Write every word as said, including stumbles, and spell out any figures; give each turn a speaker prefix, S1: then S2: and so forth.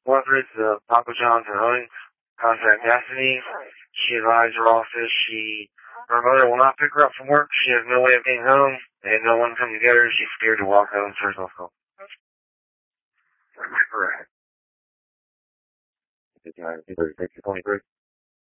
S1: Whoever is the Papa John's and Owens, contact Destiny. She advised her office she, her mother will not pick her up from work. She has no way of getting home, and no one come to get her. She's scared to walk home. First off, call. Correct. It's twenty-three.